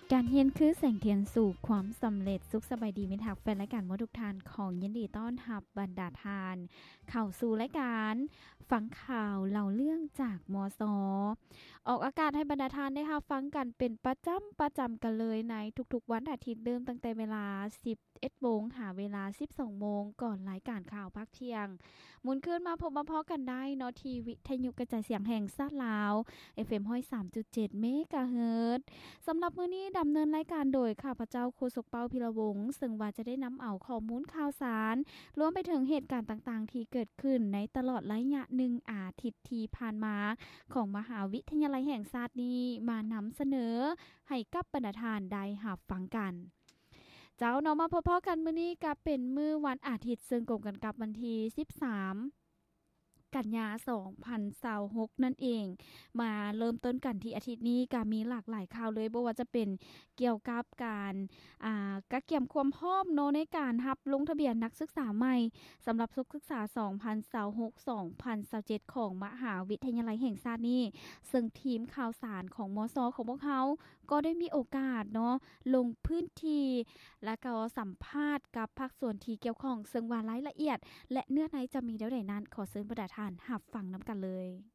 การเรียนคือแสงเทียนสู่ความสำเร็จสุขสบายดีมิตรแฟนรายการว่าทุกทานของยินดีต้อนรับบรรดาทานเข้าสู่รายการฟังข่าวเล่าเรื่องจากมสออกอากาศให้บรรดาทานได้รับฟังกันเป็นประจำกันเลยในทุกๆวันอาทิตย์เดิมตั้งแต่เวลา11โมงหาเวลา12โมงก่อนรายการข่าวภาคเที่ยงหมุนขึ้นมาพบมาพอกันได้เนาะทีวิทยุกระจายเสียงแห่งชาติลาว FM 103.7เมกะเฮิรตซ์ สำหรับมื้อนี้ดำเนินรายการโดยข้าพเจ้าโฆษกเปาพิรวงศ์ซึ่งว่าจะได้นำเอาข้อมูลข่าวสารรวมไปถึงเหตุการณ์ต่างๆที่เกิดขึ้นในตลอดระยะ1อาทิตย์ที่ผ่านมาของมหาวิทยาลัยแห่งชาตินี้มานำเสนอให้กับบรรดาทานได้รับฟังกันเจ้าเนาะมาพบๆกันมื้อนี้ก็เป็นมื้อวันอาทิตย์ซึ่งตรงกันกับวันที่13กันยา2026นั่นเองมาเริ่มต้นกันที่อาทิตย์นี้ก็มีหลากหลายข่าวเลยบ่ว่าจะเป็นเกี่ยวกับการกักเก็บความพร้อมเนาะในการรับลงทะเบียนนักศึกษาใหม่สำหรับศึกษา2026-2027ของมหาวิทยาลัยแห่งชาตินี้ซึ่งทีมข่าวสารของมสของพวกเขาก็ได้มีโอกาสเนาะลงพื้นที่และก็สัมภาษณ์กับภาคส่วนที่เกี่ยวข้องซึ่งว่ารายละเอียดและเนื้อในจะมีแล้วใดนั้นขอเชิญบรรดาท่านรับฟังนำกันเลย